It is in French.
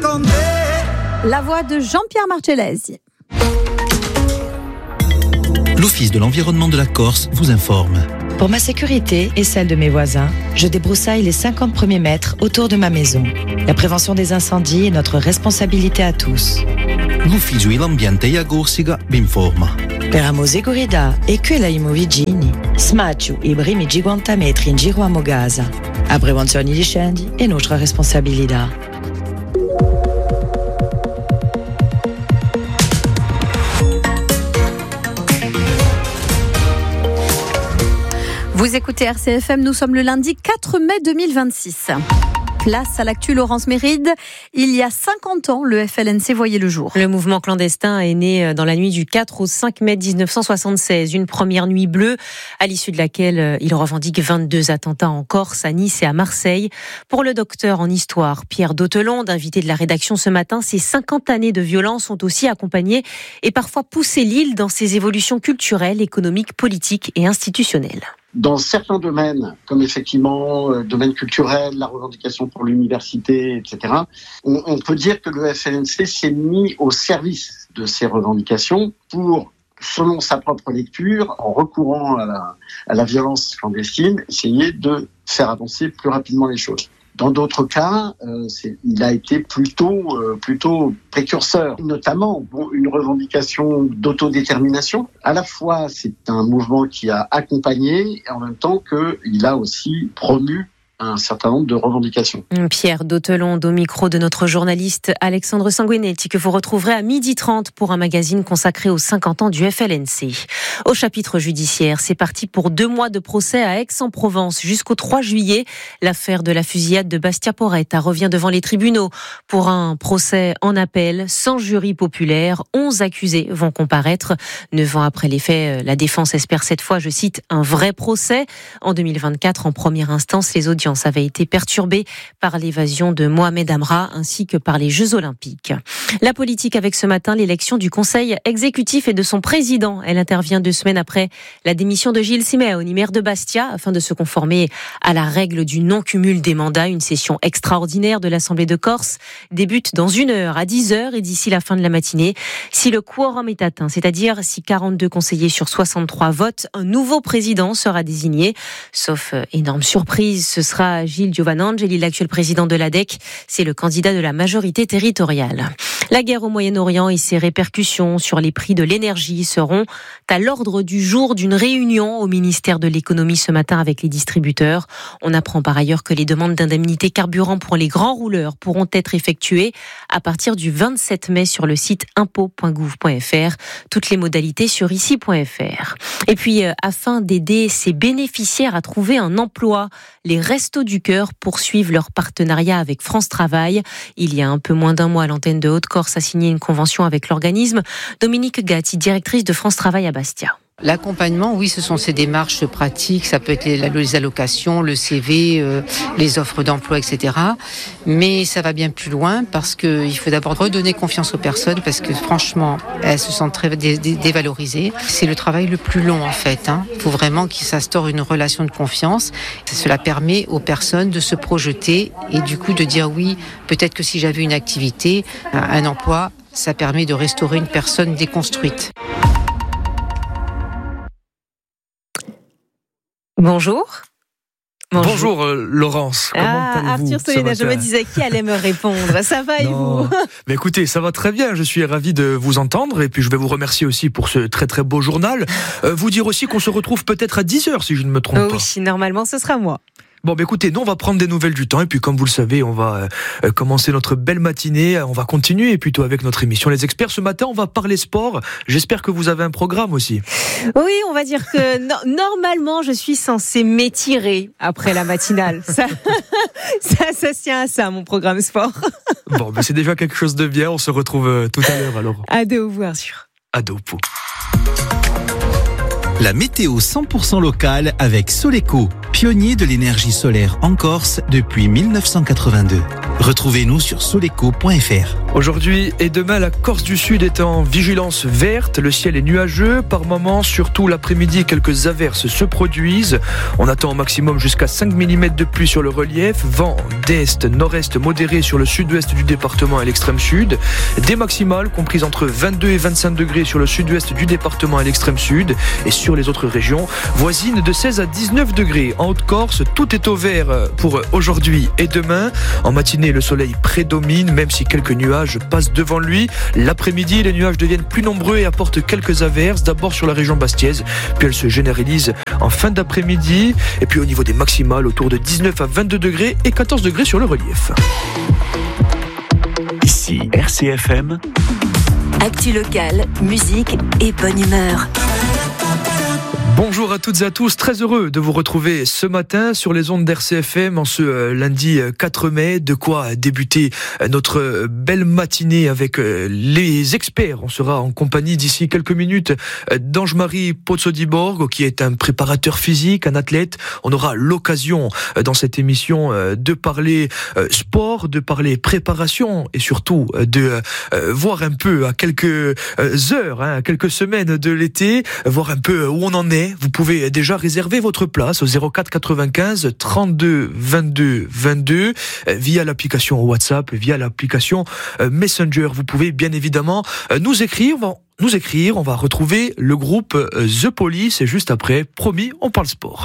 La voix de Jean-Pierre Marcellesi. L'Office de l'environnement de la Corse vous informe. Pour ma sécurité et celle de mes voisins, je débroussaille les 50 premiers mètres autour de ma maison. La prévention des incendies est notre responsabilité à tous. L'Ufficio dell'Ambiente e Corsica vi informa. Per amose corrida e quella vicini, smaccio i primi 50 metri in giro a Mogasa. A prevenzione di incendi è nostra responsabilità. Vous écoutez RCFM, nous sommes le lundi 4 mai 2026. Place à l'actu Laurence Méride. Il y a 50 ans, le FLNC voyait le jour. Le mouvement clandestin est né dans la nuit du 4 au 5 mai 1976. Une première nuit bleue à l'issue de laquelle il revendique 22 attentats en Corse, à Nice et à Marseille. Pour le docteur en histoire Pierre Dautelonde, invité de la rédaction ce matin, ces 50 années de violence ont aussi accompagné et parfois poussé l'île dans ses évolutions culturelles, économiques, politiques et institutionnelles. Dans certains domaines, comme effectivement le domaine culturel, la revendication pour l'université, etc., on peut dire que le FLNC s'est mis au service de ces revendications pour, selon sa propre lecture, en recourant à la violence clandestine, essayer de faire avancer plus rapidement les choses. Dans d'autres cas, il a été plutôt précurseur, notamment une revendication d'autodétermination. À la fois, c'est un mouvement qui a accompagné et en même temps qu'il a aussi promu un certain nombre de revendications. Pierre Dautelonde au micro de notre journaliste Alexandre Sanguinetti, que vous retrouverez à 12h30 pour un magazine consacré aux 50 ans du FLNC. Au chapitre judiciaire, c'est parti pour 2 mois de procès à Aix-en-Provence jusqu'au 3 juillet. L'affaire de la fusillade de Bastia Porretta revient devant les tribunaux pour un procès en appel sans jury populaire. 11 accusés vont comparaître. 9 ans après les faits, la défense espère cette fois, je cite, un vrai procès. En 2024, en première instance, les audiences avait été perturbée par l'évasion de Mohamed Amra ainsi que par les Jeux Olympiques. La politique avec ce matin l'élection du Conseil exécutif et de son président. Elle intervient 2 semaines après la démission de Gilles Simeoni, maire de Bastia, afin de se conformer à la règle du non-cumul des mandats. Une session extraordinaire de l'Assemblée de Corse débute dans 1 heure à 10h et d'ici la fin de la matinée. Si le quorum est atteint, c'est-à-dire si 42 conseillers sur 63 votent, un nouveau président sera désigné. Sauf énorme surprise, ce sera Gilles Giovanangeli, l'actuel président de l'ADEC. C'est le candidat de la majorité territoriale. La guerre au Moyen-Orient et ses répercussions sur les prix de l'énergie seront à l'ordre du jour d'une réunion au ministère de l'économie ce matin avec les distributeurs. On apprend par ailleurs que les demandes d'indemnité carburant pour les grands rouleurs pourront être effectuées à partir du 27 mai sur le site impôts.gouv.fr. Toutes les modalités sur ici.fr. Et puis, afin d'aider ces bénéficiaires à trouver un emploi, les Restos du Cœur poursuivent leur partenariat avec France Travail. Il y a un peu moins d'1 mois, l'antenne de Haute-Corse a signé une convention avec l'organisme. Dominique Gatti, directrice de France Travail à Bastia. L'accompagnement, oui, ce sont ces démarches pratiques, ça peut être les allocations, le CV, les offres d'emploi, etc. Mais ça va bien plus loin parce qu'il faut d'abord redonner confiance aux personnes parce que franchement, elles se sentent très dévalorisées. C'est le travail le plus long en fait. Il faut vraiment qu'il s'instaure une relation de confiance. Cela permet aux personnes de se projeter et du coup de dire oui, peut-être que si j'avais une activité, un emploi, ça permet de restaurer une personne déconstruite. Bonjour. Bonjour Laurence, comment allez-vous? Arthur Solena, je me disais qui allait me répondre. Ça va et vous? Mais écoutez, ça va très bien, je suis ravi de vous entendre et puis je vais vous remercier aussi pour ce très très beau journal. Vous dire aussi qu'on se retrouve peut-être à 10h si je ne me trompe pas. Oui, normalement ce sera moi. Bon, écoutez, nous on va prendre des nouvelles du temps et puis comme vous le savez, on va commencer notre belle matinée, on va continuer plutôt avec notre émission Les Experts. Ce matin, on va parler sport. J'espère que vous avez un programme aussi. Oui, on va dire que normalement, je suis censée m'étirer après la matinale. Ça tient à ça, mon programme sport. Bon, c'est déjà quelque chose de bien. On se retrouve tout à l'heure alors. Ado, bien sûr. Ado. La météo 100% locale avec Soleco, pionnier de l'énergie solaire en Corse depuis 1982. Retrouvez-nous sur soleco.fr. Aujourd'hui et demain, la Corse du Sud est en vigilance verte. Le ciel est nuageux. Par moments, surtout l'après-midi, quelques averses se produisent. On attend au maximum jusqu'à 5 mm de pluie sur le relief. Vent d'est, nord-est modéré sur le sud-ouest du département et l'extrême sud. Des maximales comprises entre 22 et 25 degrés sur le sud-ouest du département et l'extrême sud. Et sur les autres régions, voisines de 16 à 19 degrés. En Haute-Corse, tout est au vert pour aujourd'hui et demain. En matinée, le soleil prédomine, même si quelques nuages passent devant lui. L'après-midi, les nuages deviennent plus nombreux et apportent quelques averses, d'abord sur la région bastiaise, puis elles se généralisent en fin d'après-midi. Et puis au niveau des maximales, autour de 19 à 22 degrés et 14 degrés sur le relief. Ici RCFM. Actu locale, musique et bonne humeur. Bonjour à toutes et à tous, très heureux de vous retrouver ce matin sur les ondes d'RCFM en ce lundi 4 mai. De quoi débuter notre belle matinée avec les experts. On sera en compagnie d'ici quelques minutes d'Ange-Marie Pozzodiborgo, qui est un préparateur physique, un athlète. On aura l'occasion dans cette émission de parler sport, de parler préparation et surtout de voir un peu à quelques heures, à quelques semaines de l'été, voir un peu où on en est. Vous pouvez déjà réserver votre place au 04 95 32 22 22 via l'application WhatsApp, via l'application Messenger. Vous pouvez bien évidemment nous écrire. On va retrouver le groupe The Police et juste après, promis, on parle sport.